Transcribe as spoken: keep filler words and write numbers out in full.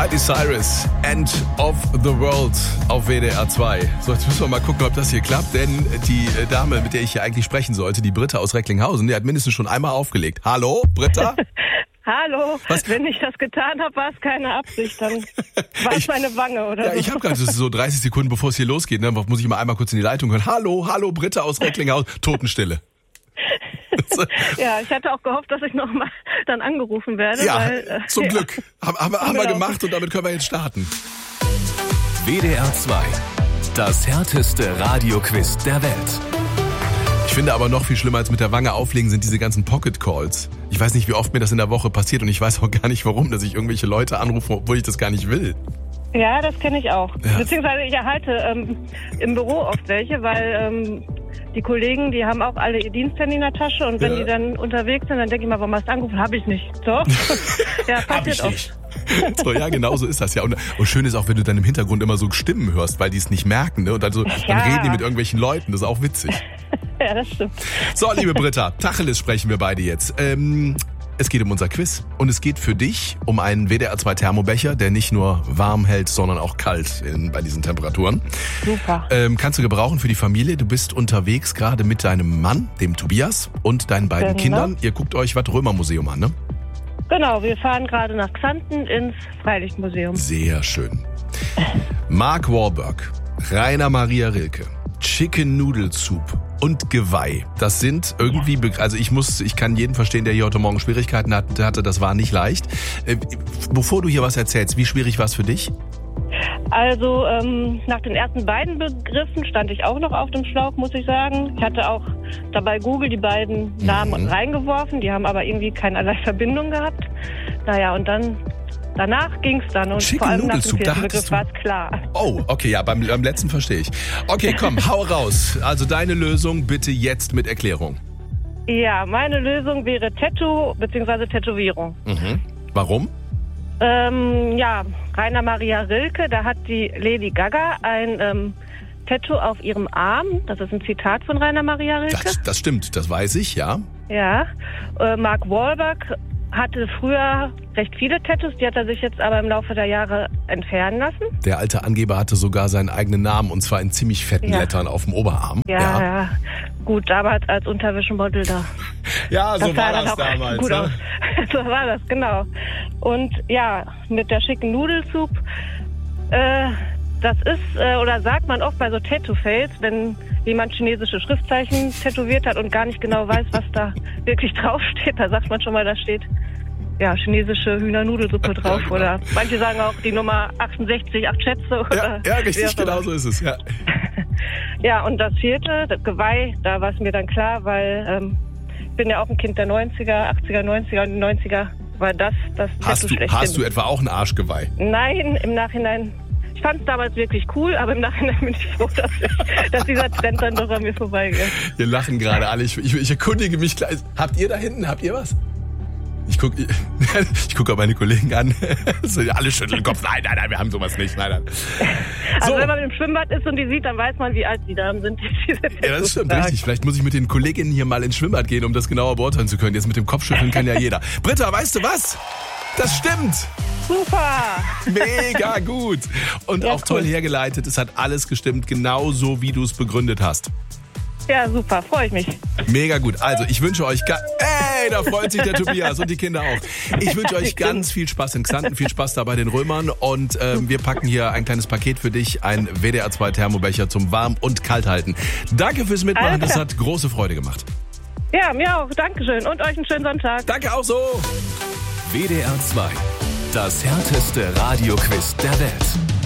Miley Cyrus, End of the World auf W D R zwei. So, jetzt müssen wir mal gucken, ob das hier klappt, denn die Dame, mit der ich hier eigentlich sprechen sollte, die Britta aus Recklinghausen, die hat mindestens schon einmal aufgelegt. Hallo, Britta? Hallo, Was? Wenn ich das getan habe, war es keine Absicht, dann war es meine Wange oder Ja, so. ich habe gerade so dreißig Sekunden, bevor es hier losgeht, ne, muss ich mal einmal kurz in die Leitung hören. Hallo, hallo, Britta aus Recklinghausen. Totenstille. Ja, ich hatte auch gehofft, dass ich nochmal dann angerufen werde. Ja, weil, äh, zum ja. Glück. Haben, haben, haben wir Genau. gemacht und damit können wir jetzt starten. W D R zwei. Das härteste Radioquiz der Welt. Ich finde aber noch viel schlimmer als mit der Wange auflegen sind diese ganzen Pocket Calls. Ich weiß nicht, wie oft mir das in der Woche passiert und ich weiß auch gar nicht warum, dass ich irgendwelche Leute anrufe, obwohl ich das gar nicht will. Ja, das kenne ich auch. Ja. Beziehungsweise ich erhalte ähm, im Büro oft welche, weil ähm, die Kollegen, die haben auch alle ihr Diensthandy in der Tasche und wenn Ja. die dann unterwegs sind, dann denke ich mal, warum hast du angerufen? Habe ich nicht. So. Ja, passiert oft. So, ja, genau so ist das ja. Und, und schön ist auch, wenn du dann im Hintergrund immer so Stimmen hörst, weil die es nicht merken, ne? Und dann, so, dann Ja. reden die mit irgendwelchen Leuten. Das ist auch witzig. Ja, das stimmt. So, liebe Britta, Tacheles sprechen wir beide jetzt. Ähm, es geht um unser Quiz. Und es geht für dich um einen W D R zwei Thermobecher, der nicht nur warm hält, sondern auch kalt in, bei diesen Temperaturen. Super. Ähm, kannst du gebrauchen für die Familie. Du bist unterwegs gerade mit deinem Mann, dem Tobias, und deinen beiden Genau. Kindern. Ihr guckt euch was Römermuseum an, ne? Genau, wir fahren gerade nach Xanten ins Freilichtmuseum. Sehr schön. Mark Wahlberg, Rainer Maria Rilke, Chicken Noodle Soup und Geweih. Das sind irgendwie, be- also ich muss, ich kann jeden verstehen, der hier heute Morgen Schwierigkeiten hatte. Das war nicht leicht. Äh, bevor du hier was erzählst, wie schwierig war es für dich? Also ähm, nach den ersten beiden Begriffen stand ich auch noch auf dem Schlauch, muss ich sagen. Ich hatte auch dabei Google die beiden Namen Mhm. reingeworfen, die haben aber irgendwie keinerlei Verbindung gehabt. Naja, und dann danach ging's dann und Chicken vor allem nach Noodle dem Soup, da vierten hattest Begriff du- war es klar. Oh, okay, ja, beim, beim letzten verstehe ich. Okay, komm, hau raus. Also deine Lösung bitte jetzt mit Erklärung. Ja, meine Lösung wäre Tattoo bzw. Tätowierung. Mhm. Warum? Ähm, ja, Rainer Maria Rilke, da hat die Lady Gaga ein ähm, Tattoo auf ihrem Arm. Das ist ein Zitat von Rainer Maria Rilke. Das, das stimmt, das weiß ich, ja. Ja, äh, Mark Wahlberg hatte früher recht viele Tattoos, die hat er sich jetzt aber im Laufe der Jahre entfernen lassen. Der alte Angeber hatte sogar seinen eigenen Namen und zwar in ziemlich fetten Ja. Lettern auf dem Oberarm. Ja, ja. ja. Gut, damals als Unterwäschemodel da. Ja, so Das war sah dann das auch damals. gut Ne? aus. So war das, genau. Und ja, mit der schicken Nudelsup, äh, das ist, äh, oder sagt man oft bei so Tattoo-Fails, wenn jemand chinesische Schriftzeichen tätowiert hat und gar nicht genau weiß, was da wirklich draufsteht, da sagt man schon mal, da steht ja chinesische Hühnernudelsuppe drauf. Ja, genau. Oder manche sagen auch die Nummer achtundsechzig, acht Schätze. Ja, Oder ja, wie auch richtig, immer. genau so ist es. Ja. Ja, und das vierte, das Geweih, da war es mir dann klar, weil ähm, ich bin ja auch ein Kind der neunziger, achtziger, neunziger und die neunziger war das das Hast, Tattoo du, schlechthin. hast du etwa auch ein Arschgeweih? Nein, im Nachhinein, ich fand es damals wirklich cool, aber im Nachhinein bin ich froh, dass, dass dieser Trend dann doch an mir vorbeigeht. Wir lachen gerade alle. Ich, ich, ich erkundige mich gleich. Habt ihr da hinten, habt ihr was? Ich gucke ich guck auch meine Kollegen an. So, alle schütteln den Kopf. Nein, nein, nein, wir haben sowas nicht. Nein, nein. Also So. wenn man im Schwimmbad ist und die sieht, dann weiß man, wie alt die Damen sind. Diese Ja, das stimmt, Tattoos richtig. Vielleicht muss ich mit den Kolleginnen hier mal ins Schwimmbad gehen, um das genauer beurteilen zu können. Jetzt mit dem Kopfschütteln kann ja jeder. Britta, weißt du was? Das stimmt. Super! Mega gut. Und Ja, auch toll cool. hergeleitet. Es hat alles gestimmt, genauso wie du es begründet hast. Ja, super, freue ich mich. Mega gut. Also, ich wünsche euch... Ga- Ey, da freut sich der Tobias und die Kinder auch. Ich wünsche euch ganz viel Spaß in Xanten, viel Spaß da bei den Römern und ähm, wir packen hier ein kleines Paket für dich, ein W D R zwei Thermobecher zum Warm- und Kalthalten. Danke fürs Mitmachen, Alles das klar. hat große Freude gemacht. Ja, mir auch. Dankeschön und euch einen schönen Sonntag. Danke auch so. W D R zwei. Das härteste Radioquiz der Welt.